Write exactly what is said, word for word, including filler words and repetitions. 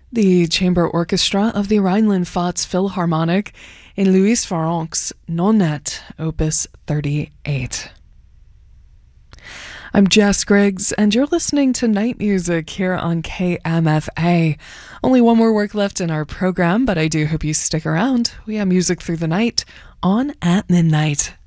The chamber orchestra of the Rhineland-Pfalz Philharmonic in Louis Farrenc's Nonette, Opus thirty-eight. I'm Jess Griggs, and you're listening to Night Music here on K M F A. Only one more work left in our program, but I do hope you stick around. We have music through the night on at midnight.